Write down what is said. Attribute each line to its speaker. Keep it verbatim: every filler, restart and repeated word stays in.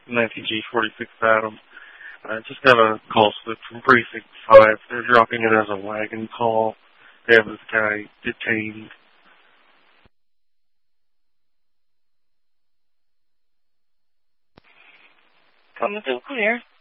Speaker 1: Nancy G forty-six Adam. I just got a call slip from Precinct five. They're dropping it as a wagon call. They have this guy detained.
Speaker 2: Coming through clear.